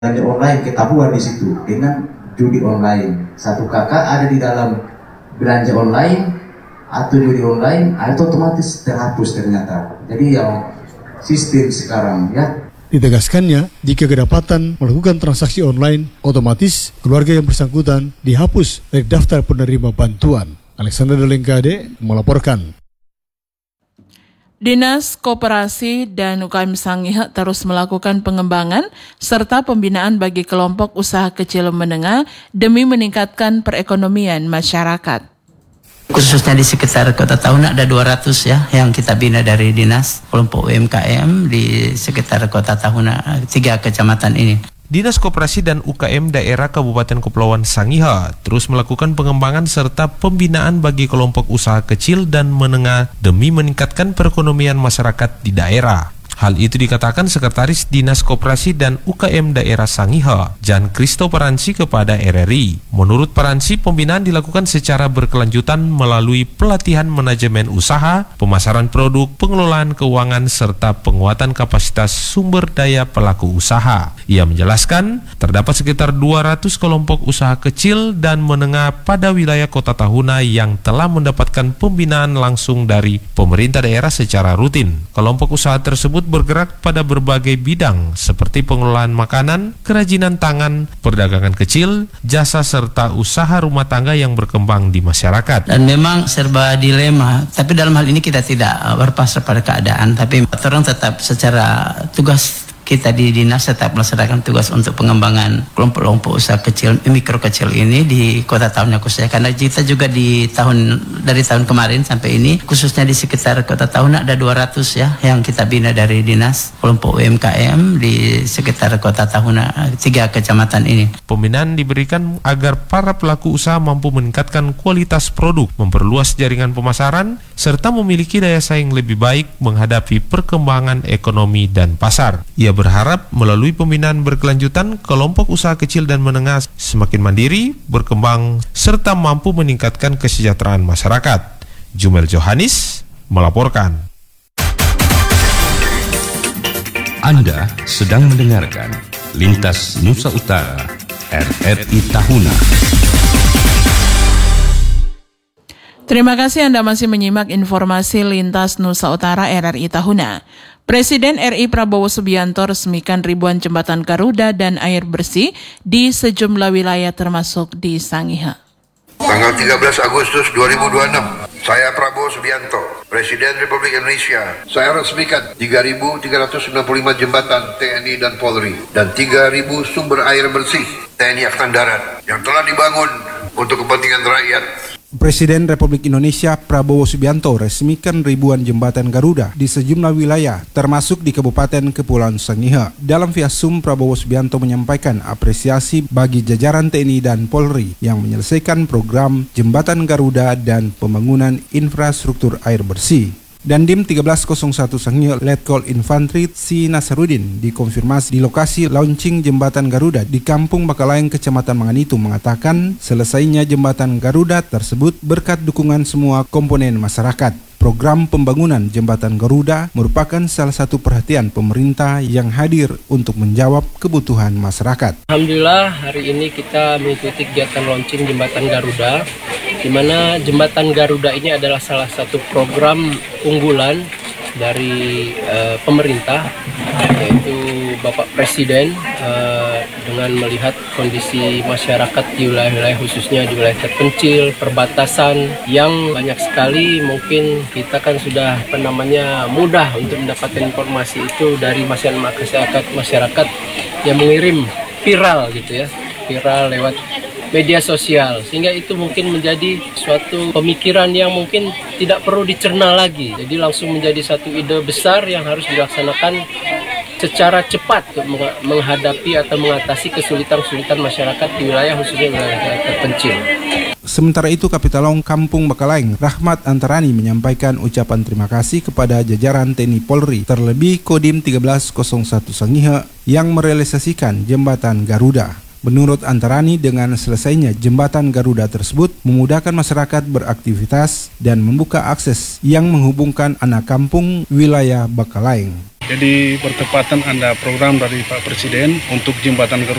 belanja online ketahuan di situ dengan judi online. Satu kakak ada di dalam belanja online atau judi online, itu otomatis terhapus ternyata. Jadi yang sistem sekarang ya. Ditegaskannya, jika kedapatan melakukan transaksi online, otomatis keluarga yang bersangkutan dihapus dari daftar penerima bantuan. Alexander Dolengkade melaporkan. Dinas Koperasi dan UKM Sangihe terus melakukan pengembangan serta pembinaan bagi kelompok usaha kecil menengah demi meningkatkan perekonomian masyarakat. Khususnya di sekitar Kota Tahuna ada 200 ya yang kita bina dari dinas kelompok UMKM di sekitar Kota Tahuna 3 kecamatan ini. Dinas Koperasi dan UKM Daerah Kabupaten Kepulauan Sangihe terus melakukan pengembangan serta pembinaan bagi kelompok usaha kecil dan menengah demi meningkatkan perekonomian masyarakat di daerah. Hal itu dikatakan Sekretaris Dinas Koperasi dan UKM Daerah Sangihe, Jan Kristo Paransi kepada RRI. Menurut Paransi, pembinaan dilakukan secara berkelanjutan melalui pelatihan manajemen usaha, pemasaran produk, pengelolaan keuangan, serta penguatan kapasitas sumber daya pelaku usaha. Ia menjelaskan, terdapat sekitar 200 kelompok usaha kecil dan menengah pada wilayah Kota Tahuna yang telah mendapatkan pembinaan langsung dari pemerintah daerah secara rutin. Kelompok usaha tersebut bergerak pada berbagai bidang seperti pengelolaan makanan, kerajinan tangan, perdagangan kecil, jasa serta usaha rumah tangga yang berkembang di masyarakat. Dan memang serba dilema, tapi dalam hal ini kita tidak berpasrah pada keadaan, tapi orang tetap secara tugas kita di dinas tetap melaksanakan tugas untuk pengembangan kelompok-kelompok usaha kecil, mikro kecil ini di Kota Tahuna khususnya. Karena kita juga dari tahun kemarin sampai ini, khususnya di sekitar Kota Tahuna ada 200 ya yang kita bina dari dinas kelompok UMKM di sekitar Kota Tahuna 3 kecamatan ini. Pembinaan diberikan agar para pelaku usaha mampu meningkatkan kualitas produk, memperluas jaringan pemasaran, serta memiliki daya saing lebih baik menghadapi perkembangan ekonomi dan pasar. Ia berharap melalui pembinaan berkelanjutan, kelompok usaha kecil dan menengah semakin mandiri, berkembang, serta mampu meningkatkan kesejahteraan masyarakat. Jumel Johanis melaporkan. Anda sedang mendengarkan Lintas Nusa Utara, RRI Tahuna. Terima kasih Anda masih menyimak informasi Lintas Nusa Utara RRI Tahuna. Presiden RI Prabowo Subianto resmikan ribuan jembatan Garuda dan air bersih di sejumlah wilayah termasuk di Sangihe. Tanggal 13 Agustus 2026, saya Prabowo Subianto, Presiden Republik Indonesia, saya resmikan 3.365 jembatan TNI dan Polri dan 3.000 sumber air bersih TNI Angkatan Darat yang telah dibangun untuk kepentingan rakyat. Presiden Republik Indonesia Prabowo Subianto resmikan ribuan jembatan Garuda di sejumlah wilayah, termasuk di Kabupaten Kepulauan Sangihe. Dalam Viasum, Prabowo Subianto menyampaikan apresiasi bagi jajaran TNI dan Polri yang menyelesaikan program jembatan Garuda dan pembangunan infrastruktur air bersih. Dandim 1301 Sangihe Letkol Infantri Si Nasarudin dikonfirmasi di lokasi launching jembatan Garuda di Kampung Bakalayeng, Kecamatan Manganitu, mengatakan selesainya jembatan Garuda tersebut berkat dukungan semua komponen masyarakat. Program pembangunan jembatan Garuda merupakan salah satu perhatian pemerintah yang hadir untuk menjawab kebutuhan masyarakat. Alhamdulillah hari ini kita mengikuti kegiatan launching jembatan Garuda, di mana jembatan Garuda ini adalah salah satu program unggulan dari pemerintah, yaitu Bapak Presiden, dengan melihat kondisi masyarakat di wilayah-wilayah khususnya di wilayah terpencil, perbatasan yang banyak sekali. Mungkin kita kan sudah mudah untuk mendapatkan informasi itu dari masyarakat yang mengirim viral gitu ya, viral lewat media sosial, sehingga itu mungkin menjadi suatu pemikiran yang mungkin tidak perlu dicerna lagi, jadi langsung menjadi satu ide besar yang harus dilaksanakan secara cepat untuk menghadapi atau mengatasi kesulitan-kesulitan masyarakat di wilayah khususnya wilayah terpencil. Sementara itu, Kapitolong Kampung Bakalayeng Rahmat Antarani menyampaikan ucapan terima kasih kepada jajaran TNI Polri, terlebih Kodim 1301 Sangihe yang merealisasikan jembatan Garuda. Menurut Antarani, dengan selesainya jembatan Garuda tersebut memudahkan masyarakat beraktivitas dan membuka akses yang menghubungkan anak kampung wilayah Bakalayeng. Jadi bertepatan ada program dari Pak Presiden untuk jembatan Garuda